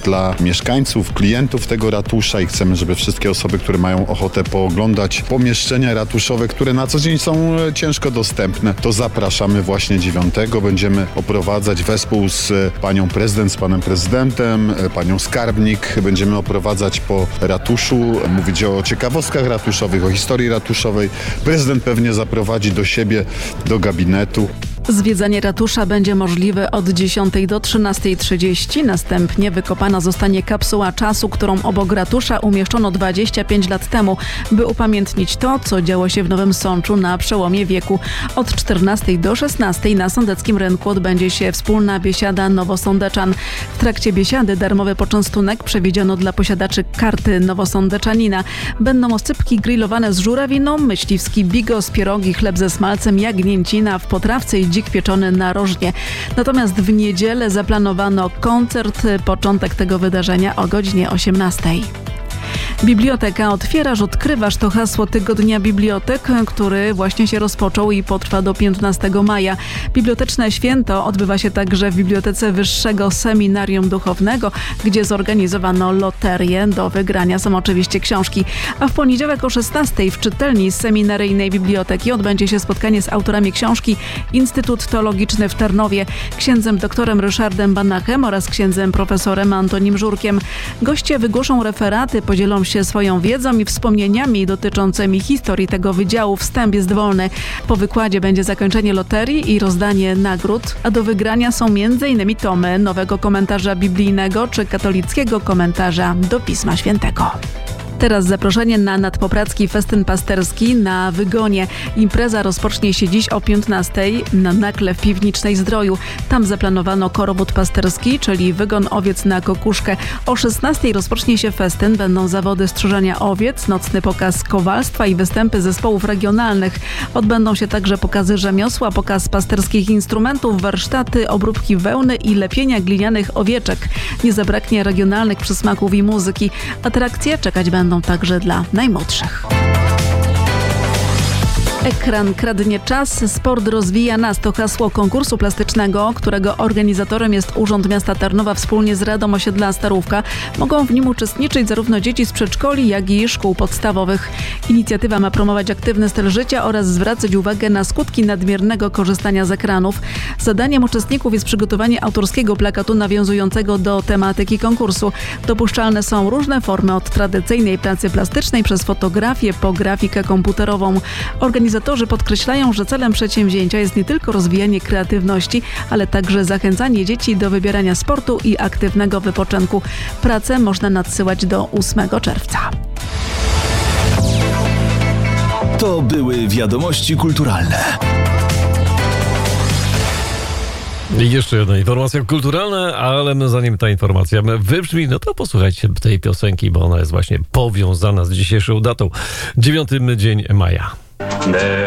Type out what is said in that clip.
dla mieszkańców, klientów tego ratusza i chcemy, żeby wszystkie osoby, które mają ochotę pooglądać pomieszczenia ratuszowe, które na co dzień są ciężko dostępne, to zapraszamy właśnie 9. Będziemy oprowadzać wespół z panią prezydent, z panem prezydentem, panią skarbnik. Będziemy oprowadzać po ratuszu, mówić o ciekawostkach ratuszowych, o historii ratuszowej. Prezydent pewnie zaprowadzi do siebie, do gabinetu. Zwiedzanie ratusza będzie możliwe od 10 do 13:30. Następnie wykopana zostanie kapsuła czasu, którą obok ratusza umieszczono 25 lat temu, by upamiętnić to, co działo się w Nowym Sączu na przełomie wieku. Od 14 do 16 na sądeckim rynku odbędzie się wspólna biesiada nowosądeczan. W trakcie biesiady darmowy poczęstunek przewidziano dla posiadaczy karty nowosądeczanina. Będą oscypki grillowane z żurawiną, myśliwski bigos, pierogi, chleb ze smalcem, jagnięcina w potrawce i dzik pieczony narożnie. Natomiast w niedzielę zaplanowano koncert. Początek tego wydarzenia o godzinie 18. Biblioteka otwierasz, odkrywasz to hasło Tygodnia Bibliotek, który właśnie się rozpoczął i potrwa do 15 maja. Biblioteczne święto odbywa się także w Bibliotece Wyższego Seminarium Duchownego, gdzie zorganizowano loterię. Do wygrania są oczywiście książki. A w poniedziałek o 16 w czytelni Seminaryjnej Biblioteki odbędzie się spotkanie z autorami książki Instytut Teologiczny w Tarnowie, księdzem doktorem Ryszardem Banachem oraz księdzem profesorem Antonim Żurkiem. Goście wygłoszą referaty, podzielą się swoją wiedzą i wspomnieniami dotyczącymi historii tego wydziału. Wstęp jest wolny. Po wykładzie będzie zakończenie loterii i rozdanie nagród, a do wygrania są m.in. tomy nowego komentarza biblijnego czy katolickiego komentarza do Pisma Świętego. Teraz zaproszenie na nadpopracki festyn pasterski na Wygonie. Impreza rozpocznie się dziś o 15:00 na Nakle w Piwnicznej Zdroju. Tam zaplanowano korowód pasterski, czyli wygon owiec na kokuszkę. O 16:00 rozpocznie się festyn. Będą zawody strzyżenia owiec, nocny pokaz kowalstwa i występy zespołów regionalnych. Odbędą się także pokazy rzemiosła, pokaz pasterskich instrumentów, warsztaty, obróbki wełny i lepienia glinianych owieczek. Nie zabraknie regionalnych przysmaków i muzyki. Atrakcje czekać będą także dla najmłodszych. Ekran kradnie czas, sport rozwija nas. To hasło konkursu plastycznego, którego organizatorem jest Urząd Miasta Tarnowa wspólnie z Radą Osiedla Starówka. Mogą w nim uczestniczyć zarówno dzieci z przedszkoli, jak i szkół podstawowych. Inicjatywa ma promować aktywny styl życia oraz zwracać uwagę na skutki nadmiernego korzystania z ekranów. Zadaniem uczestników jest przygotowanie autorskiego plakatu nawiązującego do tematyki konkursu. Dopuszczalne są różne formy, od tradycyjnej pracy plastycznej przez fotografię po grafikę komputerową. Organizatorzy podkreślają, że celem przedsięwzięcia jest nie tylko rozwijanie kreatywności, ale także zachęcanie dzieci do wybierania sportu i aktywnego wypoczynku. Pracę można nadsyłać do 8 czerwca. To były wiadomości kulturalne. I jeszcze jedna informacja kulturalna, ale zanim ta informacja wybrzmi, no to posłuchajcie tej piosenki, bo ona jest właśnie powiązana z dzisiejszą datą. 9 dzień maja.